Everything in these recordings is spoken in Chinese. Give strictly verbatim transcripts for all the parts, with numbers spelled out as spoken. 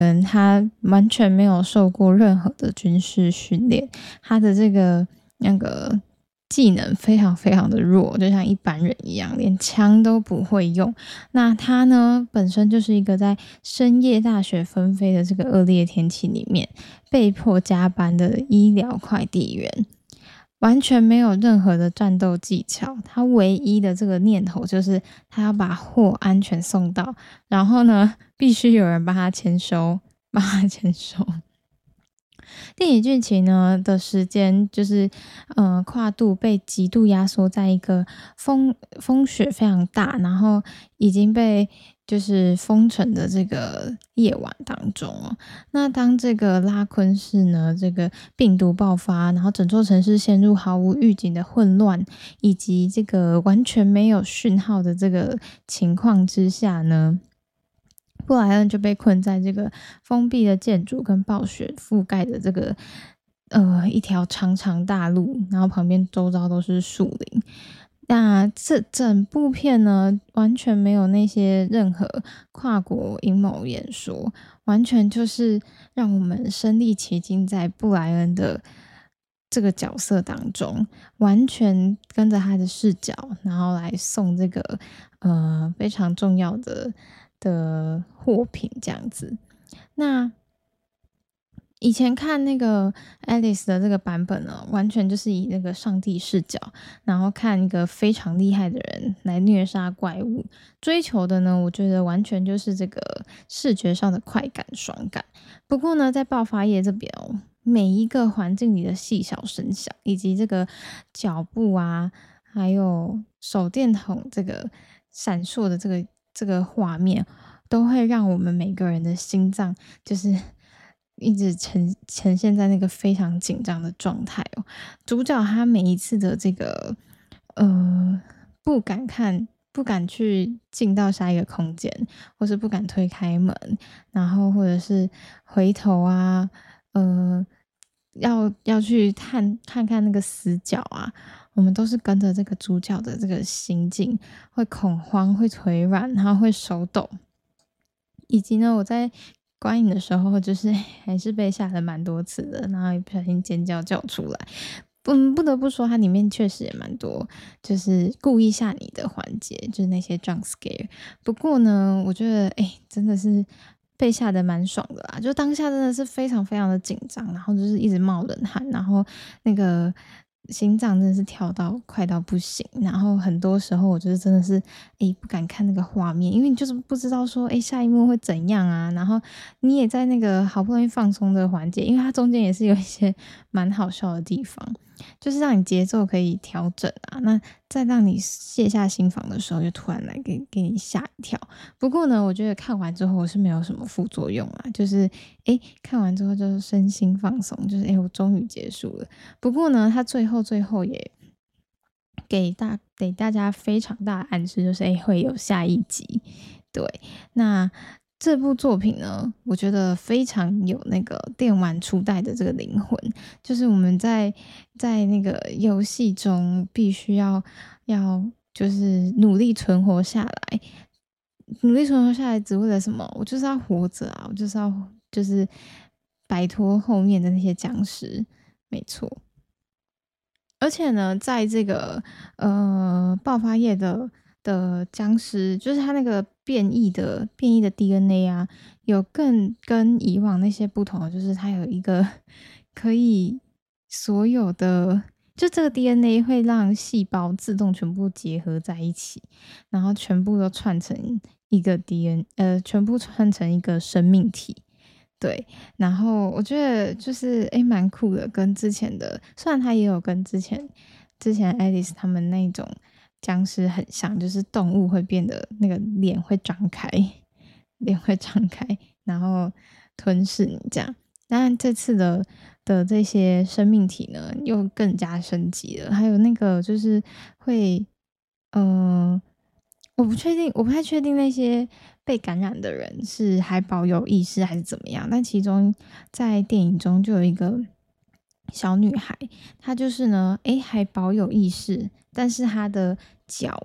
人他完全没有受过任何的军事训练，他的这个那个技能非常非常的弱，就像一般人一样，连枪都不会用。那他呢，本身就是一个在深夜大雪纷飞的这个恶劣天气里面被迫加班的医疗快递员，完全没有任何的战斗技巧，他唯一的这个念头就是他要把货安全送到，然后呢，必须有人帮他签收，帮他签收。电影剧情呢的时间就是，呃，跨度被极度压缩在一个风风雪非常大，然后已经被就是封城的这个夜晚当中哦。那当这个拉昆市呢，这个病毒爆发，然后整座城市陷入毫无预警的混乱，以及这个完全没有讯号的这个情况之下呢，布莱恩就被困在这个封闭的建筑跟暴雪覆盖的这个呃一条长长大路，然后旁边周遭都是树林。那这整部片呢，完全没有那些任何跨国阴谋演说，完全就是让我们身临其境在布莱恩的这个角色当中，完全跟着他的视角，然后来送这个呃非常重要的的货品这样子。那以前看那个 Alice 的这个版本呢，完全就是以那个上帝视角，然后看一个非常厉害的人来虐杀怪物，追求的呢，我觉得完全就是这个视觉上的快感、爽感。不过呢，在爆发夜这边哦，每一个环境里的细小声响，以及这个脚步啊，还有手电筒这个闪烁的这个这个画面，都会让我们每个人的心脏就是一直呈呈现在那个非常紧张的状态哦。主角他每一次的这个呃不敢看。不敢去进到下一个空间，或是不敢推开门，然后或者是回头啊，呃，要要去看看看那个死角啊，我们都是跟着这个主角的这个心境，会恐慌，会腿软，然后会手抖，以及呢，我在观影的时候，就是还是被吓了蛮多次的，然后也不小心尖叫叫出来。嗯，不得不说，它里面确实也蛮多，就是故意吓你的环节，就是那些 jump scare。不过呢，我觉得，哎、真的是被吓得蛮爽的啦，就当下真的是非常非常的紧张，然后就是一直冒冷汗，然后那个心脏真的是跳到快到不行，然后很多时候我就是真的是诶不敢看那个画面，因为你就是不知道说诶下一幕会怎样啊，然后你也在那个好不容易放松的环节，因为它中间也是有一些蛮好笑的地方，就是让你节奏可以调整啊，那再让你卸下心防的时候，就突然来给给你吓一跳。不过呢，我觉得看完之后我是没有什么副作用啊，就是诶看完之后就是身心放松，就是诶我终于结束了。不过呢，他最后最后也给大给大家非常大的暗示，就是诶会有下一集。对，那这部作品呢，我觉得非常有那个电玩初代的这个灵魂，就是我们在在那个游戏中必须要要就是努力存活下来，努力存活下来只为了什么？我就是要活着啊，我就是要就是摆脱后面的那些僵尸，没错。而且呢，在这个呃爆发夜的的僵尸，就是它那个变异的变异的 D N A 啊，有更跟以往那些不同的，就是它有一个可以所有的，就这个 D N A 会让细胞自动全部结合在一起，然后全部都串成一个 D N，呃，全部串成一个生命体。对，然后我觉得就是诶蛮酷的，跟之前的虽然它也有跟之前之前 Alice 他们那种僵尸很像，就是动物会变得那个脸会张开，脸会张开，然后吞噬你这样。当然这次的的这些生命体呢，又更加升级了，还有那个就是会，呃，我不确定，我不太确定那些被感染的人是还保有意识还是怎么样。但其中在电影中就有一个小女孩，她就是呢，诶，还保有意识，但是她的脚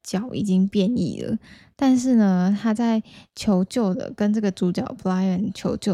脚已经变异了，但是呢，他在求救的跟这个主角 Brian 求救